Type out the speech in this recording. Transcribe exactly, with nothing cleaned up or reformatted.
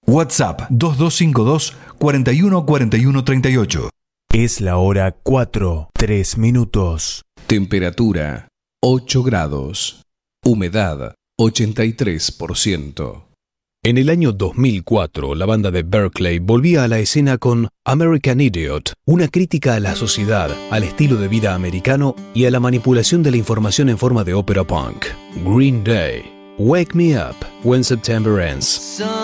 WhatsApp dos dos cinco dos, cuatro uno cuatro uno tres ocho. Es la hora cuatro, tres minutos. Temperatura ocho grados. Humedad ochenta y tres por ciento. En el año dos mil cuatro, la banda de Berkeley volvía a la escena con American Idiot, una crítica a la sociedad, al estilo de vida americano y a la manipulación de la información en forma de ópera punk. Green Day, Wake Me Up When September Ends.